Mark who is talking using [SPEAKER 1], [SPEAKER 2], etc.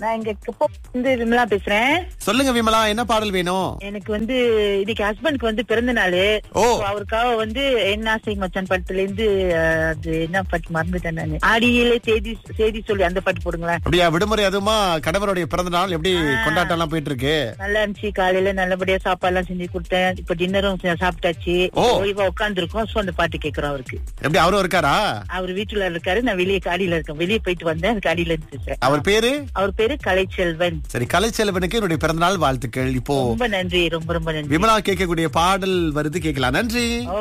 [SPEAKER 1] நான் இங்க விமலா பேசுறேன்.
[SPEAKER 2] சொல்லுங்க விமலா, என்ன பாடல் வேணும்?
[SPEAKER 1] எனக்கு இன்னைக்கு ஹஸ்பண்ட்க்கு பிறந்த நாளு. அவருக்காக என்ன ஆசை மச்சான் படத்துல இருந்து அது என்ன பாட்டு மறந்துட்டேன் நானு. ஆடியிலே செய்தி சொல்லி அந்த பாட்டு போடுங்களேன்.
[SPEAKER 2] அப்படியா? விடுமுறை அதுமா கணவருடைய பிறந்த நாள் எப்படி கொண்டாட்டம் எல்லாம் போயிட்டு இருக்கு?
[SPEAKER 1] நல்லா இருந்துச்சு. காலையில நல்லபடியா சாப்பாடு எல்லாம் செஞ்சு கொடுத்தேன். இப்ப டின்னரும் சாப்பிட்டாச்சு. ஓய்வா உட்கார்ந்து இருக்கோம். சோ அந்த பாட்டு கேக்குறோம் அவருக்கு.
[SPEAKER 2] எப்படி அவரும் இருக்காரா?
[SPEAKER 1] அவர் வீட்டுல இருக்காரு. நான் வெளியே காடியில இருக்கேன். வெளியே போயிட்டு வந்தேன். காடியில இருந்து பேசுறேன்.
[SPEAKER 2] அவர் பேரு
[SPEAKER 1] கலைச்செல்வன்.
[SPEAKER 2] சரி, கலைச்செல்வனுக்கு என்னுடைய பிறந்தநாள் வாழ்த்துக்கள். இப்போ
[SPEAKER 1] ரொம்ப நன்றி. ரொம்ப ரொம்ப நன்றி.
[SPEAKER 2] விமலா கேட்கக்கூடிய பாடல் வருது, கேட்கலாம். நன்றி.